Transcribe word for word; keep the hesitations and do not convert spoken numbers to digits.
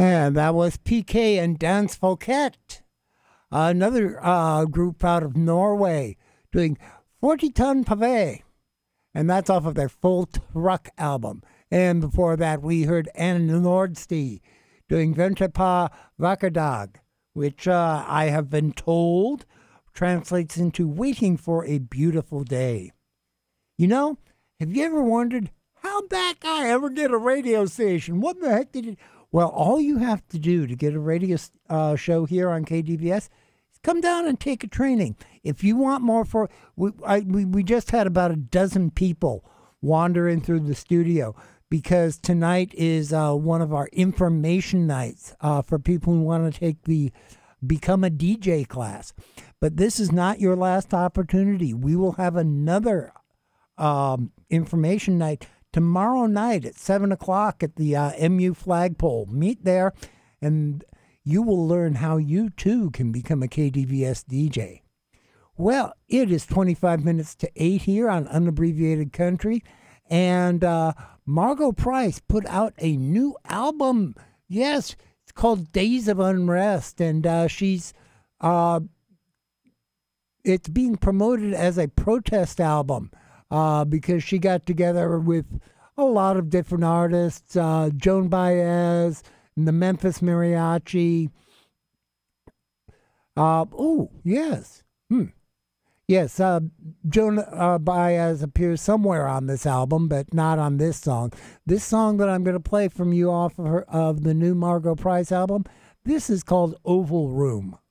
And that was P K and Dance Folket, another uh, group out of Norway, doing forty ton Pave. And that's off of their Full Truck album. And before that, we heard Anna Nordsti doing Ventapa Vakadag, which uh, I have been told translates into waiting for a beautiful day. You know, have you ever wondered, how'd that guy ever get a radio station? What the heck did he... Well, all you have to do to get a radio uh, show here on K D V S is come down and take a training. If you want more for... We, I, we, we just had about a dozen people wandering through the studio because tonight is uh, one of our information nights uh, for people who want to take the Become a D J class. But this is not your last opportunity. We will have another um, information night tomorrow night at seven o'clock at the uh, M U flagpole. Meet there, and you will learn how you, too, can become a K D V S D J. Well, it is twenty-five minutes to eight here on Unabbreviated Country, and uh, Margo Price put out a new album. Yes, it's called Days of Unrest, and uh, she's... Uh, it's being promoted as a protest album. Uh, because she got together with a lot of different artists, uh, Joan Baez and the Memphis Mariachi. Uh, oh, yes. Hmm. Yes, uh, Joan uh, Baez appears somewhere on this album, but not on this song. This song that I'm going to play from you off of, her, of the new Margo Price album, this is called Oval Room.